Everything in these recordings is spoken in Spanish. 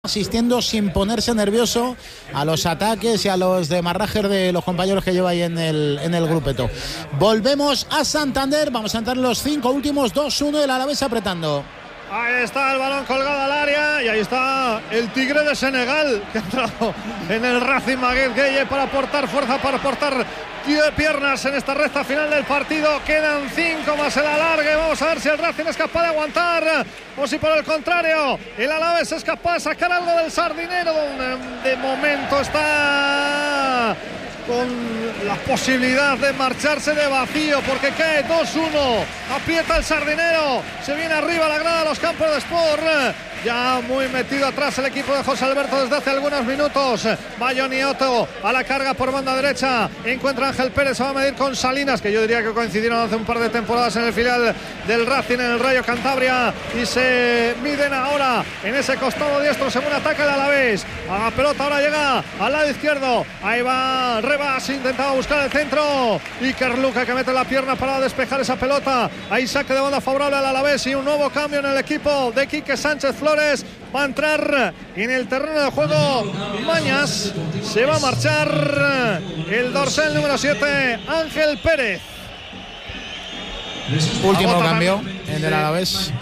asistiendo sin ponerse nervioso a los ataques y a los demarrajes de los compañeros que lleva ahí en el grupeto. Volvemos a Santander, vamos a entrar en los 5 últimos, 2-1 el Alavés apretando. Ahí está el balón colgado al área y ahí está el Tigre de Senegal que ha entrado en el Racing Maguette Gueye para aportar fuerza, para aportar piernas en esta recta final del partido. Quedan 5 más el alargue. Vamos a ver si el Racing es capaz de aguantar o si por el contrario el Alavés es capaz de sacar algo del Sardinero, donde de momento está con la posibilidad de marcharse de vacío porque cae 2-1, aprieta el Sardinero, se viene arriba a la grada de los Campos de Sport, ya muy metido atrás el equipo de José Alberto desde hace algunos minutos. Va Johnny Otto a la carga por banda derecha, encuentra a Ángel Pérez, se va a medir con Salinas, que yo diría que coincidieron hace un par de temporadas en el filial del Racing en el Rayo Cantabria, y se miden ahora en ese costado diestro según ataca el Alavés. A la pelota ahora llega al lado izquierdo, ahí va Rebas, intentaba buscar el centro, Iker Luca que mete la pierna para despejar esa pelota. Ahí saque de banda favorable al Alavés y un nuevo cambio en el equipo de Quique Sánchez Flores. Va a entrar en el terreno de juego Mañas, se va a marchar el dorsal número 7 Ángel Pérez. Último cambio en el Alavés.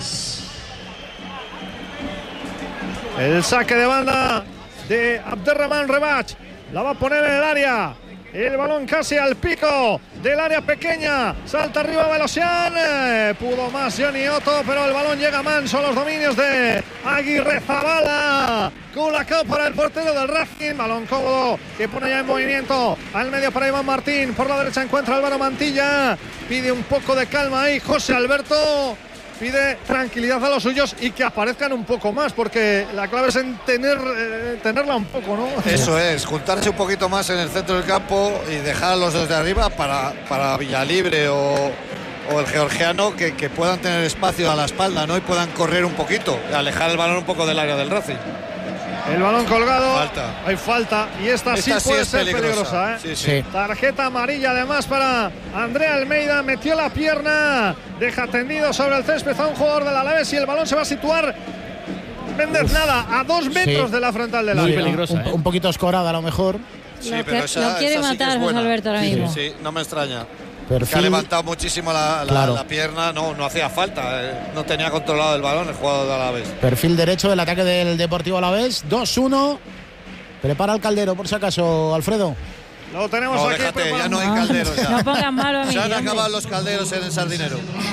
El saque de banda de Abderrahmane Rebach, la va a poner en el área. El balón casi al pico del área pequeña. Salta arriba Velosian. Pudo más Johnny Otto, pero el balón llega manso a los dominios de Aguirre Zabala. Colacao para el portero del Racing. Balón cómodo que pone ya en movimiento al medio para Iván Martín. Por la derecha encuentra Álvaro Mantilla. Pide un poco de calma ahí José Alberto. Pide tranquilidad a los suyos y que aparezcan un poco más, porque la clave es en tenerla un poco, ¿no? Eso es, juntarse un poquito más en el centro del campo y dejar a los dos de arriba para Villalibre o el georgiano que puedan tener espacio a la espalda, ¿no? Y puedan correr un poquito, alejar el balón un poco del área del Racing. El balón colgado, falta. Hay falta y esta sí puede ser peligrosa, ¿eh? Sí. Tarjeta amarilla además para Andrea Almeida, metió la pierna, deja tendido sobre el césped a un jugador del Alavés y el balón se va a situar Méndez nada, a 2 metros de la frontal del área. Muy peligrosa, un poquito escorada a lo mejor. Sí, pero lo quiere matar José Alberto ahora mismo. Sí, no me extraña. Perfil, que ha levantado muchísimo la pierna, no hacía falta, no tenía controlado el balón el jugador de Alavés. Perfil derecho del ataque del Deportivo Alavés, 2-1. Prepara el Caldero por si acaso, Alfredo. Lo tenemos aquí. Déjate, ya no hay calderos. Ya. No pongan malo a mí. Se han acabado los calderos en el Sardinero.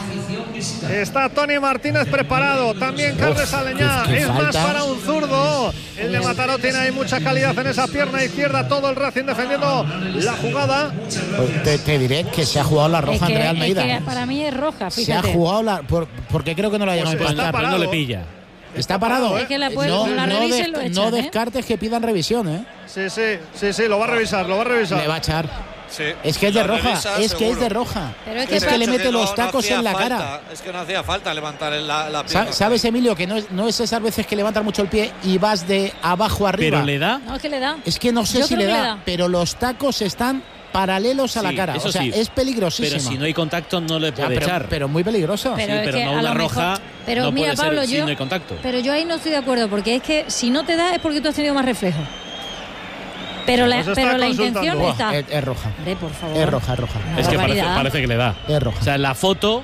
Está Tony Martínez preparado, también Carles Aleñá, es más para un zurdo. El de Mataró tiene ahí mucha calidad en esa pierna izquierda, todo el Racing defendiendo la jugada. Te diré que se ha jugado la roja Andrea Almeida. Es que para mí es roja, fíjate. Se ha jugado porque creo que no la llegado a implantar. No le pilla. Está parado. Es que la revisen, lo echan, no descartes que pidan revisión, ¿eh? Sí, lo va a revisar. Le va a echar. Sí, es que es de roja, es seguro. que es de roja. Pero es que le mete los tacos en la falta, cara. Es que no hacía falta levantar la pierna. ¿Sabes, Emilio, que no es esas veces que levantas mucho el pie y vas de abajo arriba? ¿Pero le da? No, es que le da. Es que no sé si le da, pero los tacos están paralelos a la cara. O sea, sí. Es peligrosísimo. Pero si no hay contacto no le puede echar. Pero muy peligroso. Pero no una roja. Pero no mira, puede Pablo, ser si no hay contacto. Pero yo ahí no estoy de acuerdo, porque es que si no te da es porque tú has tenido más reflejo. Pero la intención está. Es roja. Hombre, por favor. Es roja. Es que parece que le da. Es roja. O sea, en la foto.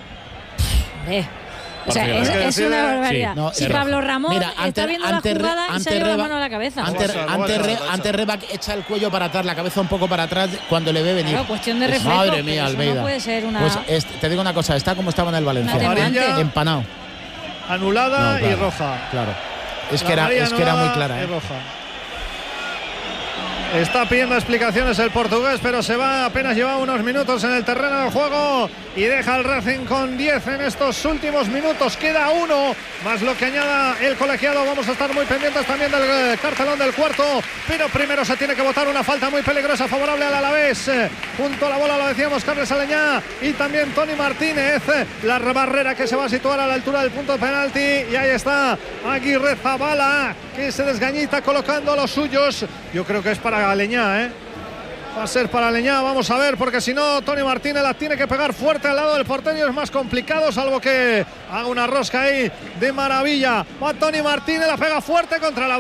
O sea, es una barbaridad. Sí, no, si Pablo Ramón está viendo la jugada y se lleva la mano a la cabeza. Antes Rebach echa el cuello para atrás, la cabeza un poco para atrás cuando le ve venir. Claro, cuestión de reflejo. Madre mía, Almeida. No puede ser una. Pues te digo una cosa, está como estaba en el Valencia. Amarilla, empanado. Anulada claro, y roja. Claro. Es que era muy clara. Roja. Está pidiendo explicaciones el portugués, pero se va, apenas lleva unos minutos en el terreno de juego y deja al Racing con 10 en estos últimos minutos. Queda 1, más lo que añada el colegiado. Vamos a estar muy pendientes también del cartelón del cuarto, pero primero se tiene que botar una falta muy peligrosa favorable al Alavés. Junto a la bola lo decíamos Carles Aleñá y también Tony Martínez. La barrera que se va a situar a la altura del punto de penalti y ahí está Aguirre Zabala que se desgañita colocando a los suyos. Yo creo que es para Aleñá, Va a ser para Aleñá, vamos a ver, porque si no, Tony Martínez la tiene que pegar fuerte al lado del porterio. Es más complicado, salvo que haga una rosca ahí de maravilla. Va Tony Martínez, la pega fuerte contra la